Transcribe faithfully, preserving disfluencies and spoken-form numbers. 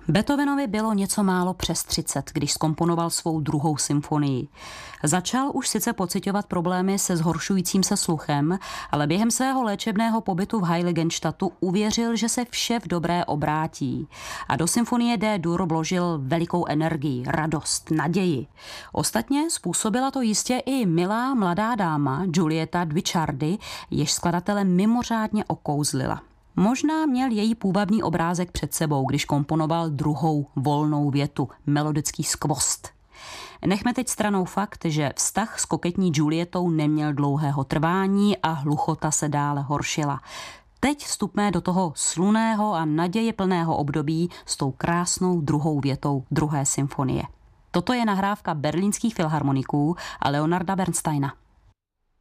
Beethovenovi bylo něco málo přes třicet, když zkomponoval svou druhou symfonii. Začal už sice pociťovat problémy se zhoršujícím se sluchem, ale během svého léčebného pobytu v Heiligenstadtu uvěřil, že se vše v dobré obrátí. A do symfonie D-dur vložil velikou energii, radost, naději. Ostatně způsobila to jistě i milá mladá dáma Giulietta Guicciardi, jež skladatele mimořádně okouzlila. Možná měl její půvabný obrázek před sebou, když komponoval druhou volnou větu, melodický skvost. Nechme teď stranou fakt, že vztah s koketní Giuliettou neměl dlouhého trvání a hluchota se dále horšila. Teď vstupme do toho slunného a nadějeplného období s tou krásnou druhou větou druhé symfonie. Toto je nahrávka berlínských filharmoniků a Leonarda Bernsteina.